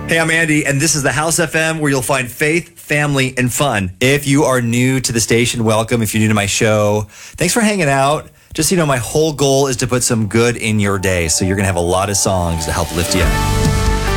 Hey, I'm Andy, and this is the House FM, where you'll find faith, family, and fun. If you are new to the station, welcome. If you're new to my show, thanks for hanging out. Just so you know, my whole goal is to put some good in your day, so you're going to have a lot of songs to help lift you up.